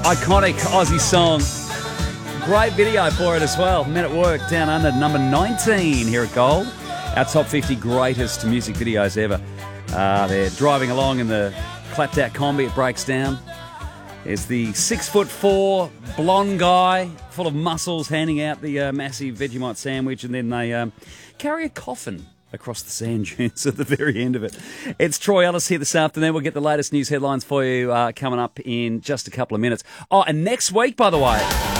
Iconic Aussie song. Great video for it as well. Men at Work, Down Under, number 19 here at Gold. Our top 50 greatest music videos ever. They're driving along in the clapped out combi. It breaks down. There's the 6'4" blonde guy full of muscles handing out the massive Vegemite sandwich, and then they carry a coffin across the sand dunes at the very end of it. It's Troy Ellis here this afternoon. We'll get the latest news headlines for you coming up in just a couple of minutes. Oh, and next week, by the way,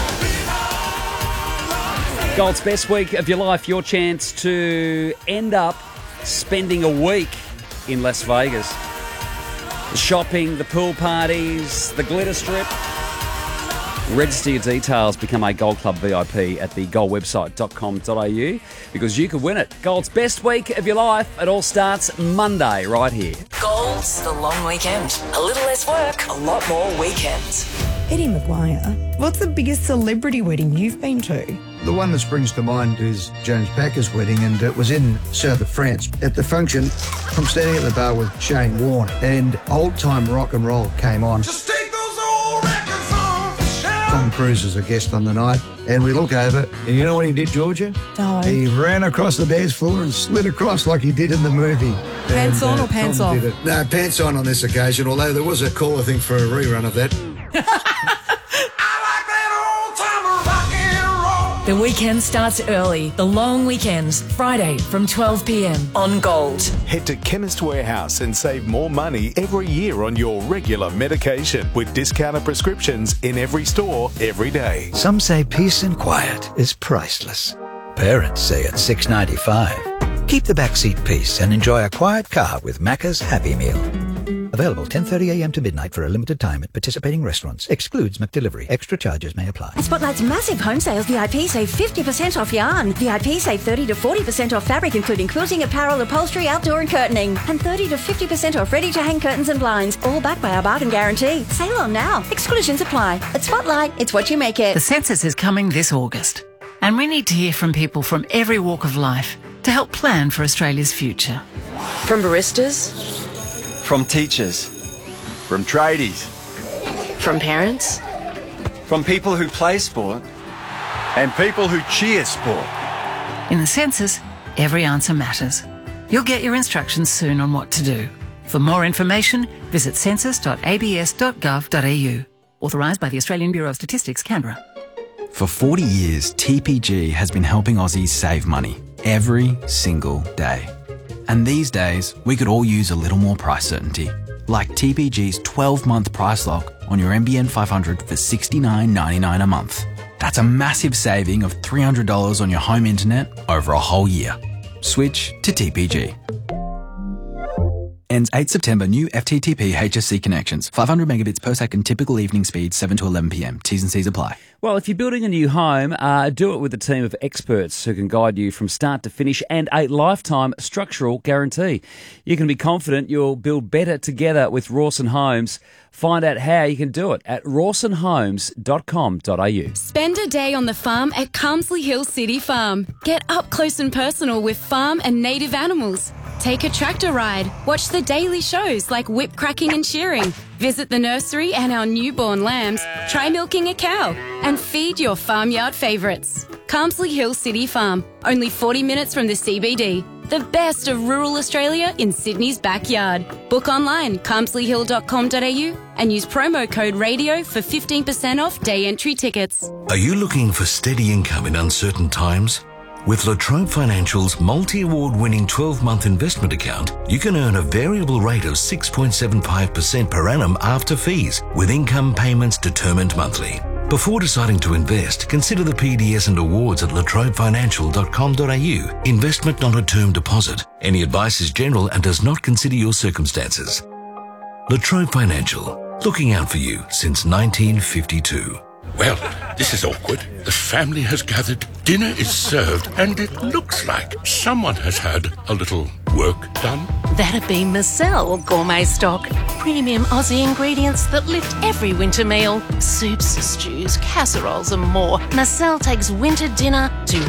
Gold's best week of your life, your chance to end up spending a week in Las Vegas. The shopping, the pool parties, the glitter strip. Register your details, become a Gold Club VIP at the goldwebsite.com.au because you could win it. Gold's best week of your life. It all starts Monday right here. Gold's the long weekend. A little less work, a lot more weekends. Eddie McGuire, what's the biggest celebrity wedding you've been to? The one that springs to mind is James Packer's wedding, and it was in south of France. At the function, I'm standing at the bar with Shane Warne, and old-time rock and roll came on. Just take those old records off. Tom Cruise is a guest on the night, and we look over, and you know what he did, Georgia? No. He ran across the dance floor and slid across like he did in the movie. Pants on or pants Tom off? did it. No, pants on this occasion, although there was a caller thing for a rerun of that. The weekend starts early. The long weekends, Friday from 12 p.m. on Gold. Head to Chemist Warehouse and save more money every year on your regular medication with discounted prescriptions in every store every day. Some say peace and quiet is priceless. Parents say it's $6.95. Keep the backseat peace and enjoy a quiet car with Macca's Happy Meal. Available 10:30am to midnight for a limited time at participating restaurants. Excludes McDelivery. Extra charges may apply. At Spotlight's massive home sales, VIP save 50% off yarn. VIP save 30 to 40% off fabric, including quilting, apparel, upholstery, outdoor and curtaining. And 30 to 50% off ready-to-hang curtains and blinds, all backed by our bargain guarantee. Sale on now. Exclusions apply. At Spotlight, it's what you make it. The census is coming this August, and we need to hear from people from every walk of life to help plan for Australia's future. From baristas, from teachers, from tradies, from parents, from people who play sport, and people who cheer sport. In the census, every answer matters. You'll get your instructions soon on what to do. For more information, visit census.abs.gov.au. Authorised by the Australian Bureau of Statistics, Canberra. For 40 years, TPG has been helping Aussies save money every single day. And these days, we could all use a little more price certainty, like TPG's 12-month price lock on your NBN 500 for $69.99 a month. That's a massive saving of $300 on your home internet over a whole year. Switch to TPG. Ends 8 September. New FTTP HSC connections. 500 megabits per second. Typical evening speed 7 to 11 p.m. T's and C's apply. Well, if you're building a new home, do it with a team of experts who can guide you from start to finish and a lifetime structural guarantee. You can be confident you'll build better together with Rawson Homes. Find out how you can do it at rawsonhomes.com.au. Spend a day on the farm at Carmsley Hill City Farm. Get up close and personal with farm and native animals. Take a tractor ride. Watch the daily shows like whip cracking and shearing. Visit the nursery and our newborn lambs. Try milking a cow. And feed your farmyard favourites. Carmsley Hill City Farm. Only 40 minutes from the CBD. The best of rural Australia in Sydney's backyard. Book online, carmsleyhill.com.au and use promo code RADIO for 15% off day entry tickets. Are you looking for steady income in uncertain times? With La Trobe Financial's multi-award-winning 12-month investment account, you can earn a variable rate of 6.75% per annum after fees, with income payments determined monthly. Before deciding to invest, consider the PDS and awards at latrobefinancial.com.au. Investment not a term deposit. Any advice is general and does not consider your circumstances. La Trobe Financial, looking out for you since 1952. Well, this is awkward. The family has gathered, dinner is served, and it looks like someone has had a little work done. That'd be Marcel Gourmet Stock. Premium Aussie ingredients that lift every winter meal. Soups, stews, casseroles and more. Marcel takes winter dinner to